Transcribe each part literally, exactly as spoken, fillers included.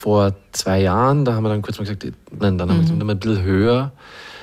Vor zwei Jahren, da haben wir dann kurz mal gesagt, nein, dann haben wir es mhm. ein bisschen höher.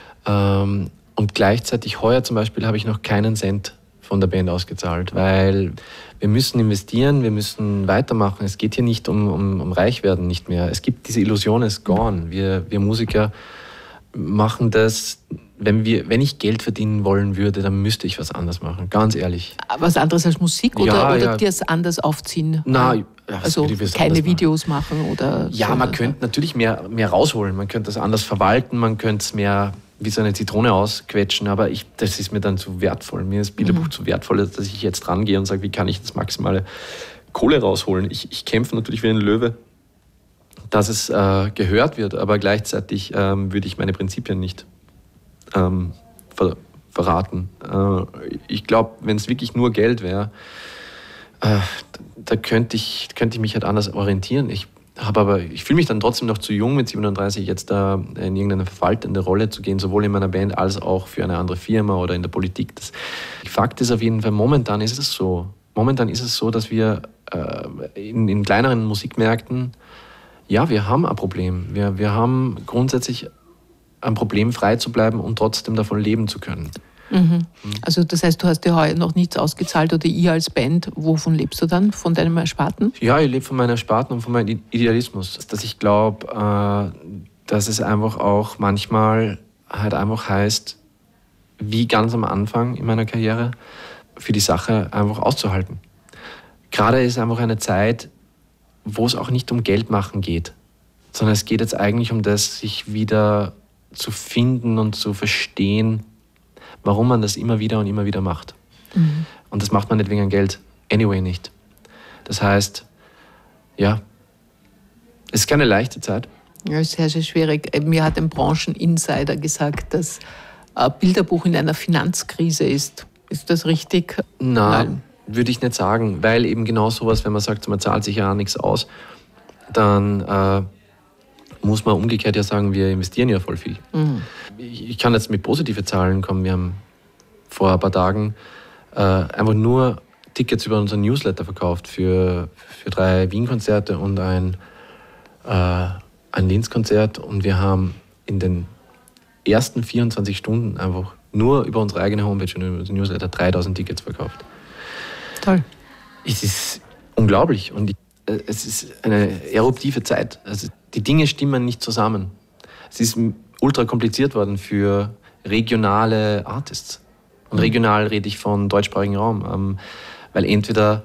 Ähm, und gleichzeitig heuer zum Beispiel habe ich noch keinen Cent von der Band ausgezahlt, weil wir müssen investieren, wir müssen weitermachen. Es geht hier nicht um, um, um Reichwerden nicht mehr. Es gibt diese Illusion, ist gone. Wir, wir Musiker machen das, wenn, wir, wenn ich Geld verdienen wollen würde, dann müsste ich was anderes machen, ganz ehrlich. Was anderes als Musik oder, ja, oder ja. dir es anders aufziehen? Nein, also keine Videos machen oder Ja, so man oder? könnte natürlich mehr, mehr rausholen, man könnte das anders verwalten, man könnte es mehr wie so eine Zitrone ausquetschen, aber ich, das ist mir dann zu wertvoll. Mir ist Bilderbuch mhm. zu wertvoll, dass ich jetzt rangehe und sage, wie kann ich das maximale Kohle rausholen? Ich, ich kämpfe natürlich wie ein Löwe, dass es äh, gehört wird, aber gleichzeitig ähm, würde ich meine Prinzipien nicht ähm, ver verraten. Äh, ich glaube, wenn es wirklich nur Geld wäre, äh, da könnte ich, könnte ich mich halt anders orientieren. Ich habe aber, ich fühle mich dann trotzdem noch zu jung mit siebenunddreißig, jetzt da in irgendeine verwaltende Rolle zu gehen, sowohl in meiner Band als auch für eine andere Firma oder in der Politik. Das Fakt ist auf jeden Fall, momentan ist es so. Momentan ist es so, dass wir äh, in, in kleineren Musikmärkten, ja, wir haben ein Problem. Wir, wir haben grundsätzlich ein Problem, frei zu bleiben und trotzdem davon leben zu können. Mhm. Also das heißt, du hast dir heuer noch nichts ausgezahlt oder ihr als Band, wovon lebst du dann? Von deinem Ersparten? Ja, ich lebe von meinem Ersparten und von meinem Idealismus. Dass ich glaube, äh, dass es einfach auch manchmal halt einfach heißt, wie ganz am Anfang in meiner Karriere, für die Sache einfach auszuhalten. Gerade ist einfach eine Zeit, wo es auch nicht um Geld machen geht, sondern es geht jetzt eigentlich um das, sich wieder zu finden und zu verstehen, warum man das immer wieder und immer wieder macht. Mhm. Und das macht man nicht wegen Geld. Anyway nicht. Das heißt, ja, es ist keine leichte Zeit. Ja, es ist sehr, sehr schwierig. Mir hat ein Brancheninsider gesagt, dass ein Bilderbuch in einer Finanzkrise ist. Ist das richtig? Na, Nein, würde ich nicht sagen. Weil eben genau sowas, wenn man sagt, man zahlt sich ja nichts aus, dann äh, muss man umgekehrt ja sagen, wir investieren ja voll viel. Mhm. Ich, ich kann jetzt mit positiven Zahlen kommen. Wir haben vor ein paar Tagen äh, einfach nur Tickets über unseren Newsletter verkauft für, für drei Wien-Konzerte und ein, äh, ein Linz-Konzert. Und wir haben in den ersten vierundzwanzig Stunden einfach nur über unsere eigene Homepage und über unseren Newsletter dreitausend Tickets verkauft. Toll. Es ist unglaublich und ich, äh, es ist eine eruptive Zeit. Also die Dinge stimmen nicht zusammen. Es ist ultra kompliziert worden für regionale Artists. Und regional rede ich von deutschsprachigen Raum. Ähm, weil entweder,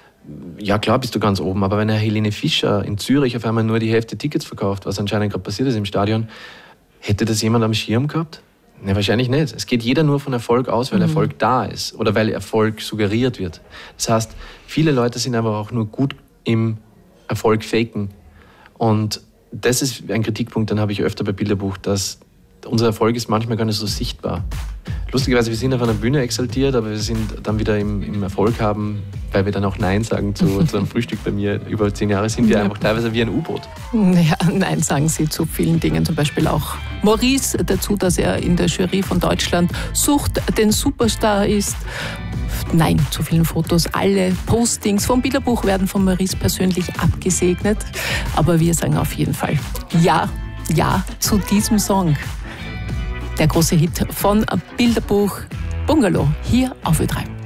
ja klar bist du ganz oben, aber wenn eine Helene Fischer in Zürich auf einmal nur die Hälfte Tickets verkauft, was anscheinend gerade passiert ist im Stadion, hätte das jemand am Schirm gehabt? Ne, wahrscheinlich nicht. Es geht jeder nur von Erfolg aus, weil mhm. Erfolg da ist oder weil Erfolg suggeriert wird. Das heißt, viele Leute sind aber auch nur gut im Erfolg faken. Und das ist ein Kritikpunkt, den habe ich öfter bei Bilderbuch, dass unser Erfolg ist manchmal gar nicht so sichtbar. Lustigerweise, wir sind auf einer Bühne exaltiert, aber wir sind dann wieder im, im Erfolg haben, weil wir dann auch Nein sagen zu, zu einem Frühstück bei mir. Über zehn Jahre sind wir ja. einfach teilweise wie ein U-Boot. Ja, Nein sagen Sie zu vielen Dingen, zum Beispiel auch Maurice dazu, dass er in der Jury von Deutschland sucht, den Superstar ist. Nein zu vielen Fotos. Alle Postings vom Bilderbuch werden von Maurice persönlich abgesegnet. Aber wir sagen auf jeden Fall Ja, Ja zu diesem Song. Der große Hit von Bilderbuch Bungalow hier auf Ö drei.